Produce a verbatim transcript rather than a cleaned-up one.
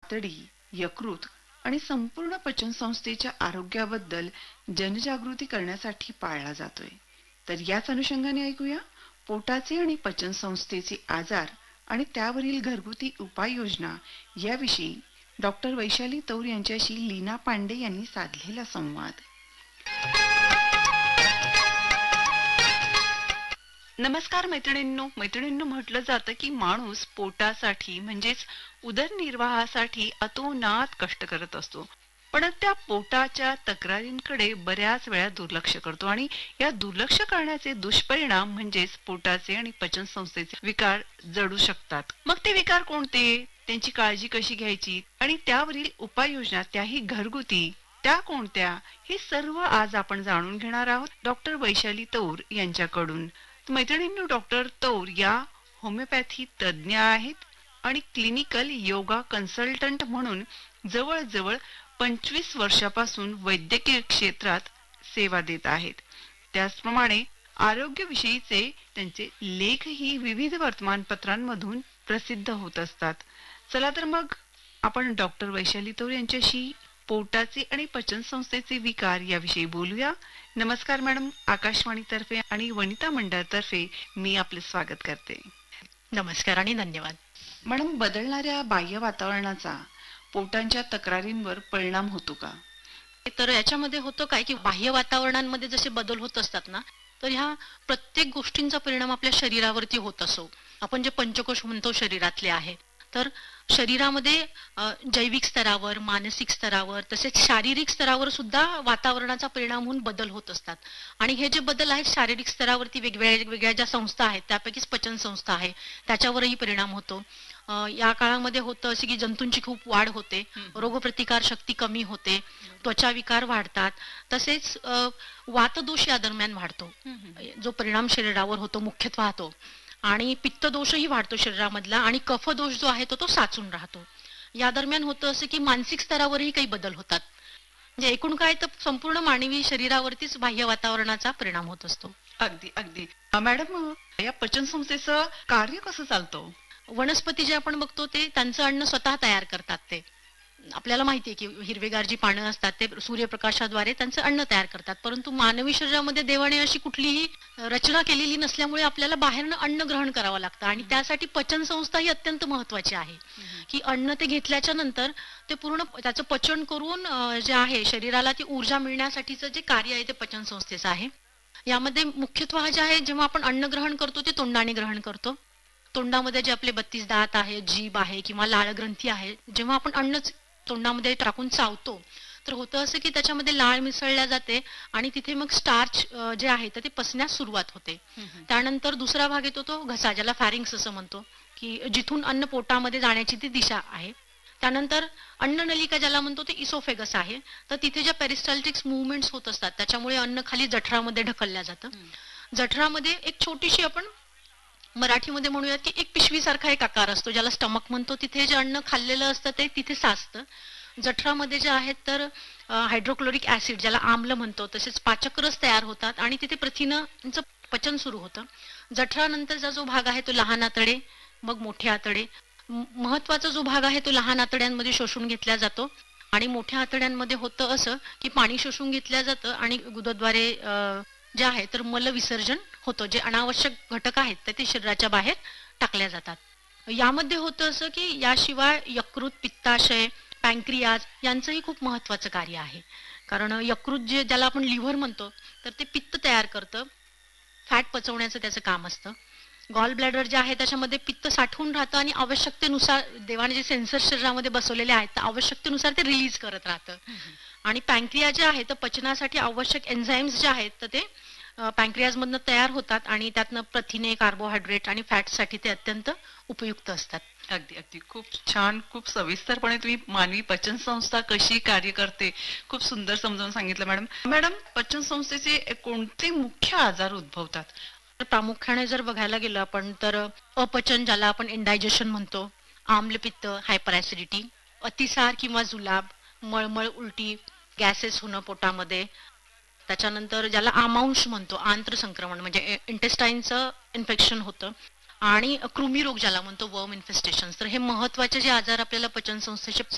आतडी, यकृत आणि संपूर्ण पचनसंस्थेच्या आरोग्याबद्दल जनजागृती करण्यासाठी पाळला जातोय. तर याच अनुषंगाने ऐकूया पोटाचे आणि पचनसंस्थेचे आजार आणि त्यावरील घरगुती उपाययोजना याविषयी डॉक्टर वैशाली तौर यांच्याशी लीना पांडे यांनी साधलेला संवाद. नमस्कार मैत्रिणींनो. मैत्रिणींनो, म्हटलं जातं की माणूस पोटासाठी म्हणजेच उदरनिर्वाहासाठी अतोनात कष्ट करत असतो, पण त्या पोटाच्या तक्रारींकडे बऱ्याच वेळा दुर्लक्ष करतो आणि या दुर्लक्ष करण्याचे दुष्परिणाम म्हणजेच पोटाचे आणि पचनसंस्थेचे विकार जडू शकतात. मग ते विकार कोणते, त्यांची काळजी कशी घ्यायची आणि त्यावरील उपाययोजना त्याही घरगुती त्या कोणत्या, हे सर्व आज आपण जाणून घेणार आहोत डॉक्टर वैशाली तौर यांच्याकडून. मैत्रिणींनो, डॉक्टर तौर या होमिओपॅथी तज्ज्ञ आहेत आणि क्लिनिकल योगा कन्सल्टंट म्हणून जवळजवळ पंचवीस वर्षापासून वैद्यकीय क्षेत्रात सेवा देत आहेत. त्याचप्रमाणे आरोग्यविषयीचे त्यांचे लेखही विविध वर्तमानपत्रांमधून प्रसिद्ध होत असतात. चला तर मग आपण डॉक्टर वैशाली तौर यांच्याशी पोटाचे आणि पचनसंस्थेचे विकार याविषयी बोलूया. नमस्कार मॅडम. आकाशवाणी तर्फे आणि वनिता मंडळ तर्फे मी आपले स्वागत करते. नमस्कार आणि धन्यवाद. मॅडम, बदलणाऱ्या बाह्य वातावरणाचा पोटांच्या तक्रारींवर परिणाम होतो का? तर याच्यामध्ये होतं काय की बाह्य वातावरणांमध्ये जसे बदल होत असतात ना, तर ह्या प्रत्येक गोष्टींचा परिणाम आपल्या शरीरावरती होत असो. आपण जे पंचकोश म्हणतो शरीरातले आहे, तर शरीरामध्ये जैविक स्तरावर, मानसिक स्तरावर तसेच शारीरिक स्तरावर सुद्धा वातावरणाचा परिणाम होऊन बदल होत असतात. आणि हे जे बदल आहेत शारीरिक स्तरावरती वेगवेगळ्या वेगळ्या ज्या संस्था आहेत त्यापैकीच पचन संस्था आहे त्याच्यावरही परिणाम होतो. या काळामध्ये होतं असे की जंतूंची खूप वाढ होते, रोगप्रतिकार शक्ती कमी होते, त्वचा विकार वाढतात, तसेच वातदोष या दरम्यान वाढतो जो परिणाम शरीरावर होतो मुख्यत्वे तो. आणि पित्तदोषही वाढतो शरीरामधला आणि कफदोष जो आहे तो तो साचून राहतो. या दरम्यान होतं असं की मानसिक स्तरावरही काही बदल होतात. म्हणजे एकूण काय तर संपूर्ण मानवी शरीरावरतीच बाह्य वातावरणाचा परिणाम होत असतो. अगदी अगदी. मॅडम, या पचनसंस्थेचं कार्य कसं चालतं? वनस्पती जे आपण बघतो ते त्यांचं अन्न स्वतः तयार करतात. ते आपल्याला माहिती आहे की हिरवेगार जी पानं असतात ते सूर्यप्रकाशाद्वारे त्यांचं अन्न तयार करतात, परंतु मानवी शरीरामध्ये देवाने अशी कुठलीही रचना केलेली नसल्यामुळे आपल्याला बाहेरनं अन्न ग्रहण करावं लागतं. आणि त्यासाठी पचन संस्था ही अत्यंत महत्वाची आहे की अन्न ते घेतल्याच्या नंतर ते पूर्ण त्याचं पचन करून जे आहे शरीराला ती ऊर्जा मिळण्यासाठीचं जे कार्य आहे ते पचन संस्थेचं आहे. यामध्ये मुख्यत्वे जे आहे जेव्हा आपण अन्न ग्रहण करतो ते तोंडाने ग्रहण करतो. तोंडामध्ये जे आपले बत्तीस दात आहे, जीभ आहे किंवा लाळ ग्रंथी आहे, जेव्हा आपण अन्न तोंडामध्ये टाकून चावतो तर होतं असं की त्याच्यामध्ये लाळ मिसळल्या जाते आणि तिथे मग स्टार्च जे आहे तर ते पचण्यास सुरुवात होते. त्यानंतर दुसरा भाग येतो तो घसा, ज्याला फॅरिंग्स असं म्हणतो, की जिथून अन्न पोटामध्ये जाण्याची ती दिशा आहे. त्यानंतर अन्ननलिका ज्याला म्हणतो ते इसोफेगस आहे. तर तिथे ज्या पेरिस्टाल्टिक्स मुवमेंट्स होत असतात त्याच्यामुळे अन्न खाली जठरामध्ये ढकलल्या जातं. जठरामध्ये एक छोटीशी आपण मराठीमध्ये म्हणूयात की एक पिशवीसारखा एक आकार असतो ज्याला स्टमक म्हणतो. तिथे जे अन्न खाल्लेलं असतं ते तिथे साचतं. जठरामध्ये जे आहेत तर हायड्रोक्लोरिक ऍसिड ज्याला आम्ल म्हणतो, तसेच पाचकरस तयार होतात आणि तिथे प्रथिनांचं पचन सुरू होतं. जठरानंतरचा जो भाग आहे तो लहान आतडे, मग मोठे आतडे. महत्वाचा जो भाग आहे तो लहान आतड्यांमध्ये शोषून घेतला जातो आणि मोठ्या आतड्यांमध्ये होतं असं की पाणी शोषून घेतलं जातं आणि गुदाद्वारे जे आहे तर मल विसर्जन होतं. जे अनावश्यक घटक आहेत तर ते शरीराच्या बाहेर टाकल्या जातात. यामध्ये होतं असं की याशिवाय यकृत, पित्ताशय, पॅन्क्रियाज यांचंही खूप महत्वाचं कार्य आहे. कारण यकृत जे ज्याला आपण लिव्हर म्हणतो तर ते पित्त तयार करतं, फॅट पचवण्याचं त्याचं काम असतं. गॉल ब्लॅडर जे आहे त्याच्यामध्ये पित्त साठवून राहतं आणि आवश्यकतेनुसार देवाने जे सेन्सर शरीरामध्ये बसवलेले आहेत तर आवश्यकतेनुसार ते रिलीज करत राहतं. आणि पॅन्क्रिया जे आहे तर पचनासाठी आवश्यक एन्झाईम्स जे आहेत तर ते पॅन्क्रियाज मधनं तयार होतात आणि त्यातनं प्रथिने, कार्बोहायड्रेट आणि फॅटसाठी ते अत्यंत उपयुक्त असतात. अगदी अगदी. खूप छान, खूप सविस्तरपणे तुम्ही मानवी पचन संस्था कशी कार्य करते खूप सुंदर समजावून सांगितलं मॅडम. मॅडम, पचन संस्थेचे कोणते मुख्य आजार उद्भवतात? प्रामुख्याने जर बघायला गेलं आपण तर अपचन ज्याला आपण इंडायजेशन म्हणतो, आम्लपित्त, हायपर ऍसिडिटी, अतिसार किंवा जुलाब, मळमळ, उलटी, गॅसेस होणं पोटामध्ये. त्याच्यानंतर ज्याला आमांश म्हणतो, आंत्र संक्रमण म्हणजे इंटेस्टाईनचं इन्फेक्शन होतं. आणि कृमी रोग ज्याला म्हणतो वर्म इन्फेस्टेशन. तर हे महत्वाचे जे आजार आपल्याला पचन संस्थेचे